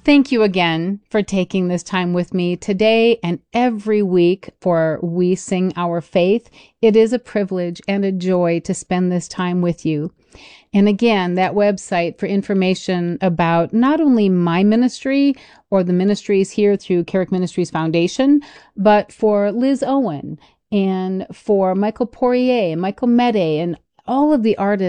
Thank you again for taking this time with me today and every week for We Sing Our Faith. It is a privilege and a joy to spend this time with you. And again, that website for information about not only my ministry or the ministries here through Carrick Ministries Foundation, but for Liz Owen and for Michael Poirier, Michael Mede, and all of the artists